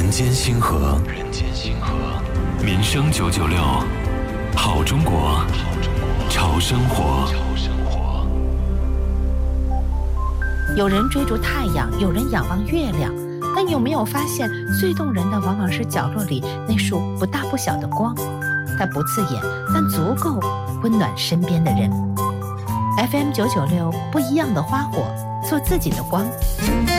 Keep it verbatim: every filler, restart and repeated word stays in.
人间星河，人间星河，民生九九六，好中国，潮生活。 有人追逐太阳，有人仰望月亮，但有没有发现，最动人的往往是角落里那束不大不小的光？它不刺眼，但足够温暖身边的人。F M 九九六，不一样的花火，做自己的光。